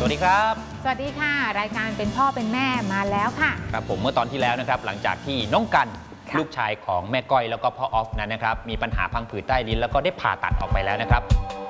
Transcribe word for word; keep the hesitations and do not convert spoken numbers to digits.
วัสดีครับสวัสดีค่ะรายการเป็นพ่อเป็นแม่มาแล้วค่ะครับผมเมื่อตอนที่แล้วนะครับหลังจากที่น้องกันลูกชายของแม่ก้อยแล้วก็พ่อออฟนั้นนะครับมีปัญหาพังผืดใต้ลิ้นแล้วก็ได้ผ่าตัดออกไปแล้วนะครับ